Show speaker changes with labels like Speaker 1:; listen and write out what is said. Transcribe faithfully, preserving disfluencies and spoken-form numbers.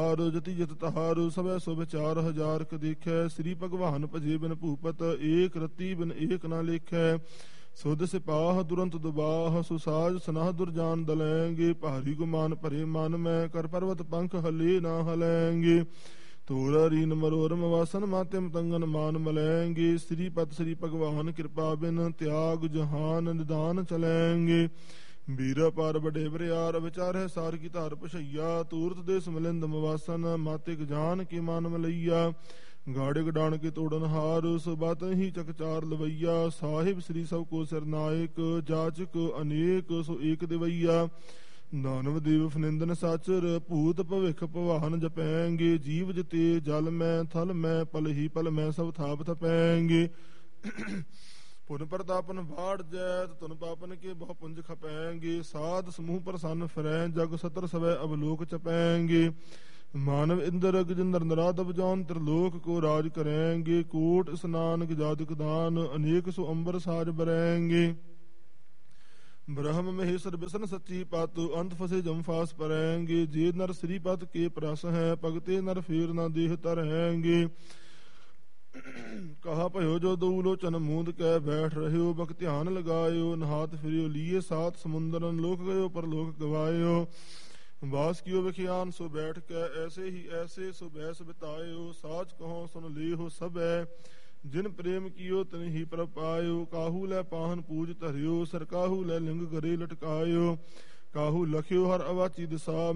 Speaker 1: ਅਪਾਰ ਜਤੀ ਜਤ ਤਹਾਰ ਸਭੈ ਸੋ ਵਿਚਾਰ ਹਜ਼ਾਰ ਕ ਦੇਖੈ ਸ੍ਰੀ ਭਗਵਾਨ ਭਜੇ ਬਿਨ ਭੂਪਤ ਏਕ ਰਤੀ ਬਿਨ ਏਕ ਨਾ ਲੇਖੈ ਸੁਧ ਸਿਪਾਹ ਤੁਰੰਤ ਦੁਬਾਹ ਸੁਸਾਜ ਸਨਾਹ ਦੁਰਜਾਨ ਦਲੈਂਗੇ ਭਾਰੀ ਗੁਮਾਨ ਭਰੇ ਮਨ ਮੈਂ ਕਰ ਪਰਵਤ ਪੰਖ ਹਲੇ ਨਾ ਹਲੈਂਗੇ ਤੋਰਾ ਰੀਨ ਮਰੋਰਮ ਵਾਸਨ ਮਾਤਿਮ ਤੰਗਨ ਮਾਨ ਮਲੈਂਗੇ ਸ੍ਰੀ ਪਤ ਸ੍ਰੀ ਭਗਵਾਨ ਕਿਰਪਾ ਬਿਨ ਤਿਆਗ ਜਹਾਨ ਨਿਦਾਨ ਚਲੈਂਗੇ ਵੀਰ ਪਰ ਵੱਡੇ ਬਰਿਆਰ ਵਿਚਾਰੈ ਸਾਰ ਕੀ ਧਾਰ ਪਛਈਆ ਤੂਰਤ ਦੇ ਸਮਲਿੰਦ ਮਵਾਸਨ ਮਾਤਿਕ ਜਾਨ ਕੀ ਮਨ ਮਲਈਆ ਗਾੜੇ ਗਡਾਣ ਕੇ ਤੋੜਨ ਹਾਰ ਸੁਬਤ ਹੀ ਚਕਚਾਰ ਲਵਈਆ ਸਾਹਿਬ ਸ੍ਰੀ ਸਭ ਕੋ ਸਰਨਾਇਕ ਜਾਚਕ ਅਨੇਕ ਸੋ ਏਕ ਦਿਵਈਆ ਦਾਨਵ ਦੇਵ ਫਨਿੰਦਨ ਸਾਚਰ ਭੂਤ ਭਵਿਖ ਭਵਾਨ ਜਪੈਂਗੇ ਜੀਵ ਜਤੇ ਜਲ ਮੈਂ ਥਲ ਮੈਂ ਪਲ ਹੀ ਪਲ ਮੈਂ ਸਭ ਥਾਪ ਥਪੈਂਗੇ ਪੁਨ ਪ੍ਰਤਾਪਨ ਬਾੜ ਜੈਤ ਤੁਨ ਪਾਪਨ ਕੇ ਬਹੁ ਪੁੰਜ ਖਪੈਂਗੇ ਸਾਧ ਸਮੂਹ ਪ੍ਰਸੰਨ ਫਿਰੈ ਜਗ ਸਤਰ ਸਵੈ ਅਵਲੋਕ ਚਪੈਂਗੇ ਮਾਨਵ ਇੰਦਰ ਗਜਿੰਦਰ ਨਰਾਦਵ ਜੌਨ ਤ੍ਰਿਲੋਕ ਕੋ ਰਾਜ ਕਰੈਂਗੇ ਕੋਟ ਇਸਨਾਨ ਗਜਾਦਿਕ ਦਾਨ ਅਨੇਕ ਸੋ ਅੰਬਰ ਸਾਜ ਬਰੈਂਗੇ ਬ੍ਰਹਮ ਮਹੇਸ਼ਰ ਬਿਸ਼ਨ ਸੱਚੀ ਪਤ ਅੰਤ ਫਸੇ ਜਮ ਫਾਸ ਪਰੈਂਗੇ ਜੇ ਨਰ ਸ੍ਰੀ ਪਤ ਕੇ ਪ੍ਰਸ ਹੈ ਭਗਤੇ ਨਰ ਫੇਰ ਨਾ ਦੇਹ ਤਰੈਂਗੇ ਕਹਾ ਭਇਓ ਜੋ ਦਊ ਲੋਚਨ ਮੂੰਦ ਕੈ ਬੈਠ ਰਹਿਓ ਬਕ ਧਿਆਨ ਲਗਾਇਓ ਨਹਾਤ ਫਿਰਿਓ ਲੀਏ ਸਾਤ ਸਮੁੰਦਰਨ ਲੋਕ ਗਇਓ ਪਰ ਲੋਕ ਗਵਾਇਓ ਵਾਸ ਕੀਓ ਵਿਖਿਆਨ ਸੋ ਬੈਠ ਕੈ ਐਸੇ ਹੀ ਐਸੇ ਸੋ ਬੈਸ ਬਿਤਾਇਓ ਸਾਚ ਕਹੋ ਸੁਨ ਲੀਹੋ ਸਭੈ ਜਿਨ ਪ੍ਰੇਮ ਕੀਓ ਤਨ ਹੀ ਪ੍ਰਭ ਪਾਇਓ ਕਾਹੂ ਲੈ ਪਾਹਨ ਪੂਜ ਧਰਿਓ ਸਰਕਾਹੂ ਲੈ ਲਿੰਗ ਗਰੇ ਲਟਕਾਇਓ ਕਾਹੂ ਲਖਿਓ ਹਰ ਅਵਾਚੀ ਦਿਸਾ